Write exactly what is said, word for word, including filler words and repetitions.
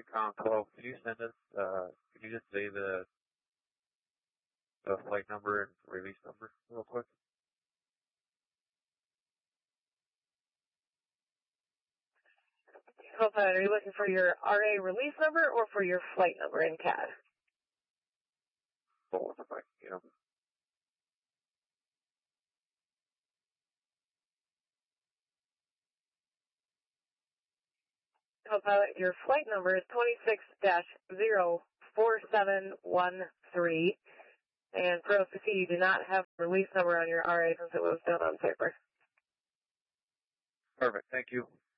Com twelve, could you send us, uh, could you just say the, the flight number and release number real quick? Co-pilot, are you looking for your R A release number or for your flight number in C A D? Both, if I can get them. Co-pilot, your flight number is twenty-six dash zero four seven one three. And for O C C, you do not have a release number on your R A since it was done on paper. Perfect, thank you.